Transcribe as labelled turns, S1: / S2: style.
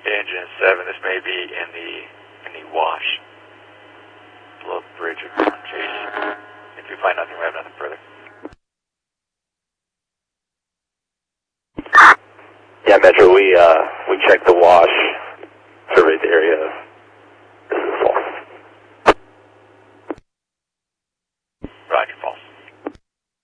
S1: Engine 7, this may be in the wash. Below the bridge of Mount Chase. If you find nothing, we have nothing further.
S2: Yeah, Metro, we checked the wash, surveyed the area.